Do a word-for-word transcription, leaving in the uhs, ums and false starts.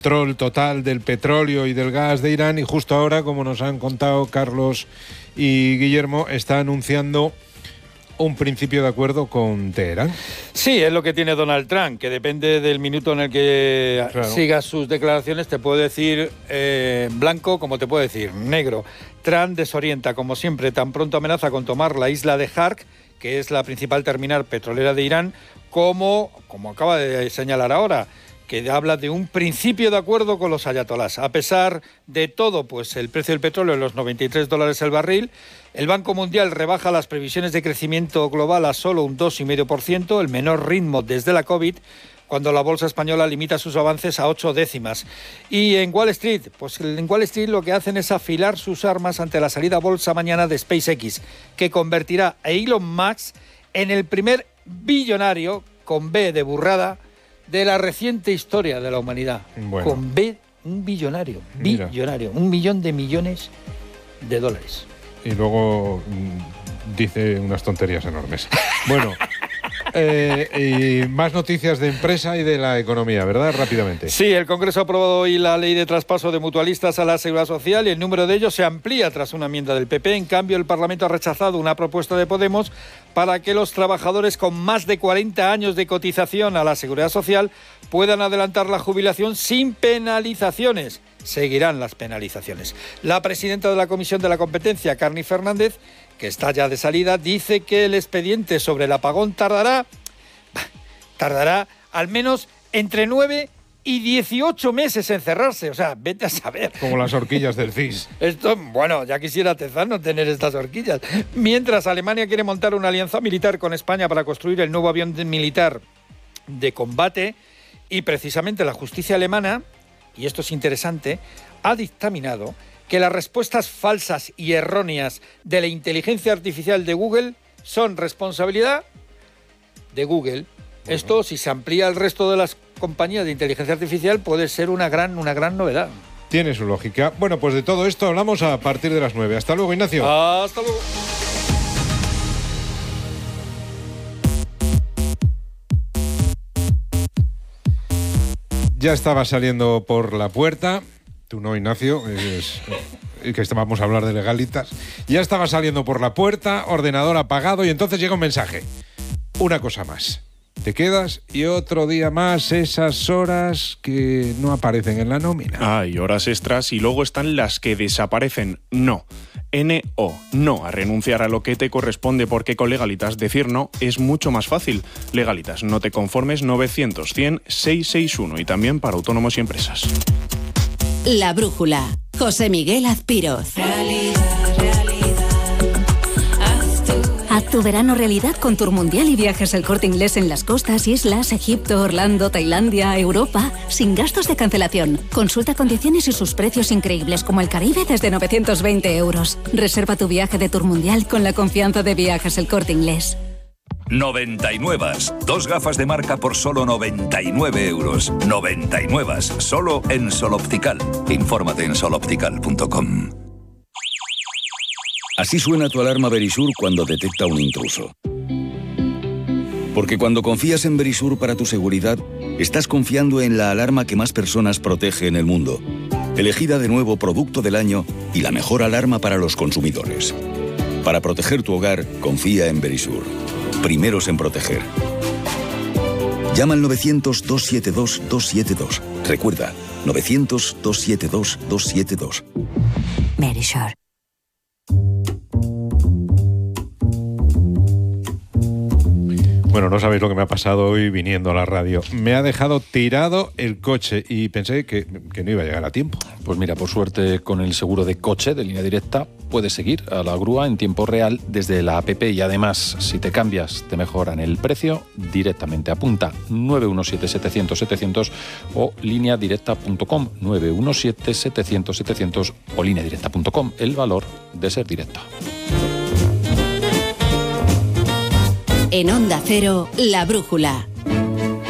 control total del petróleo y del gas de Irán, y justo ahora, como nos han contado Carlos y Guillermo, está anunciando un principio de acuerdo con Teherán. Sí, es lo que tiene Donald Trump, que depende del minuto en el que claro. sigas sus declaraciones, te puede decir eh, blanco como te puede decir negro. Trump desorienta, como siempre, tan pronto amenaza con tomar la isla de Hark, que es la principal terminal petrolera de Irán, como, como acaba de señalar ahora, que habla de un principio de acuerdo con los ayatolás. A pesar de todo, pues el precio del petróleo en los noventa y tres dólares el barril. El Banco Mundial rebaja las previsiones de crecimiento global a solo un dos coma cinco por ciento, el menor ritmo desde la COVID, cuando la bolsa española limita sus avances a ocho décimas. Y en Wall Street, pues en Wall Street lo que hacen es afilar sus armas ante la salida a bolsa mañana de SpaceX, que convertirá a Elon Musk en el primer billonario, con B de burrada, de la reciente historia de la humanidad. Bueno. Con B, un billonario, Mira. billonario, un millón de millones de dólares. Y luego mmm, dice unas tonterías enormes. Bueno, eh, y más noticias de empresa y de la economía, ¿verdad? Rápidamente. Sí, el Congreso ha aprobado hoy la ley de traspaso de mutualistas a la Seguridad Social y el número de ellos se amplía tras una enmienda del P P. En cambio, el Parlamento ha rechazado una propuesta de Podemos para que los trabajadores con más de cuarenta años de cotización a la Seguridad Social puedan adelantar la jubilación sin penalizaciones. Seguirán las penalizaciones. La presidenta de la Comisión de la Competencia, Carni Fernández, que está ya de salida, dice que el expediente sobre el apagón tardará, tardará al menos entre nueve y dieciocho meses en cerrarse. O sea, vete a saber. Como las horquillas del C I S. Esto, bueno, ya quisiera Tezano tener estas horquillas. Mientras Alemania quiere montar una alianza militar con España para construir el nuevo avión militar de combate, y precisamente la justicia alemana, y esto es interesante, ha dictaminado que las respuestas falsas y erróneas de la inteligencia artificial de Google son responsabilidad de Google. Bueno. Esto, si se amplía al resto de las compañías de inteligencia artificial, puede ser una gran, una gran novedad. Tiene su lógica. Bueno, pues de todo esto hablamos a partir de las nueve. Hasta luego, Ignacio. Hasta luego. Ya estaba saliendo por la puerta, tú no, Ignacio, es, es que vamos a hablar de legalitas. Ya estaba saliendo por la puerta, ordenador apagado, y entonces llega un mensaje. Una cosa más. Te quedas y otro día más esas horas que no aparecen en la nómina. Ah, y horas extras, y luego están las que desaparecen. No. N O. No a renunciar a lo que te corresponde, porque con Legalitas decir no es mucho más fácil. Legalitas, no te conformes. Novecientos cien seiscientos sesenta y uno, y también para autónomos y empresas. La Brújula. José Miguel Azpiroz. Realidad, realidad. Haz tu... Haz tu verano realidad con Tour Mundial y Viajes El Corte Inglés en las costas, islas, Egipto, Orlando, Tailandia, Europa, sin gastos de cancelación. Consulta condiciones y sus precios increíbles, como el Caribe desde novecientos veinte euros. Reserva tu viaje de Tour Mundial con la confianza de Viajes El Corte Inglés. noventa y nueve. Dos gafas de marca por solo noventa y nueve euros. noventa y nueve. Solo en Sol Optical. Infórmate en sol optical punto com. Así suena tu alarma Verisur cuando detecta un intruso. Porque cuando confías en Verisur para tu seguridad, estás confiando en la alarma que más personas protege en el mundo. Elegida de nuevo Producto del Año y la mejor alarma para los consumidores. Para proteger tu hogar, confía en Verisur. Primeros en proteger. Llama al novecientos, dos siete dos, dos siete dos. Recuerda, novecientos, dos siete dos, dos siete dos. Verisur. Bueno, no sabéis lo que me ha pasado hoy viniendo a la radio. Me ha dejado tirado el coche y pensé que, que no iba a llegar a tiempo. Pues mira, por suerte con el seguro de coche de Línea Directa puedes seguir a la grúa en tiempo real desde la app, y además si te cambias te mejoran el precio directamente. Apunta nueve uno siete, setecientos, setecientos o línea directa punto com, nueve uno siete, setecientos, setecientos o línea directa punto com. El valor de ser directo. En Onda Cero, La Brújula,